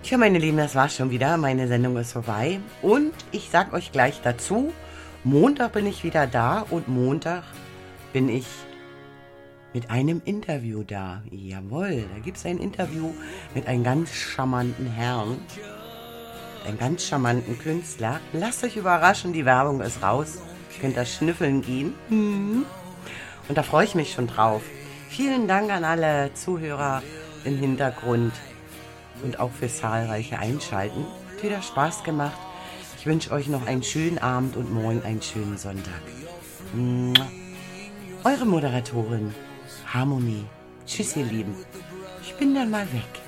Tja, meine Lieben, das war's schon wieder. Meine Sendung ist vorbei. Und ich sag euch gleich dazu, Montag bin ich wieder da und Montag bin ich mit einem Interview da. Jawohl, da gibt's ein Interview mit einem ganz charmanten Herrn, einem ganz charmanten Künstler. Lasst euch überraschen, die Werbung ist raus. Ihr könnt da schnüffeln gehen. Und da freue ich mich schon drauf. Vielen Dank an alle Zuhörer im Hintergrund und auch für zahlreiche Einschalten. Hat wieder Spaß gemacht. Ich wünsche euch noch einen schönen Abend und morgen einen schönen Sonntag. Eure Moderatorin Harmonie. Tschüss, ihr Lieben. Ich bin dann mal weg.